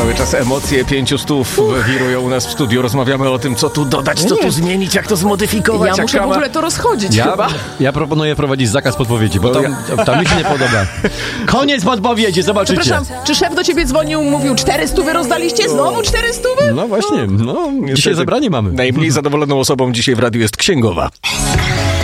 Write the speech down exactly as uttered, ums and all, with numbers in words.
Cały czas emocje pięciu stów wirują u nas w studiu. Rozmawiamy o tym, co tu dodać, co tu zmienić, jak to zmodyfikować. Ja muszę jak w ogóle to rozchodzić ja, chyba. Ja proponuję prowadzić zakaz podpowiedzi, bo tam, tam mi się nie podoba. Koniec podpowiedzi, zobaczycie. Przepraszam, czy szef do ciebie dzwonił, mówił cztery stówy rozdaliście? Znowu cztery stówy? No właśnie, no, dzisiaj zebranie mamy. Najmniej zadowoloną osobą dzisiaj w radiu jest księgowa.